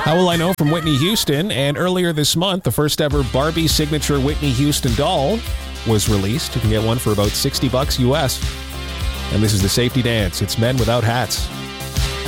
How Will I Know from Whitney Houston. And earlier this month, the first ever Barbie signature Whitney Houston doll was released. You can get one for about $60 US. And this is the Safety Dance. It's Men Without Hats.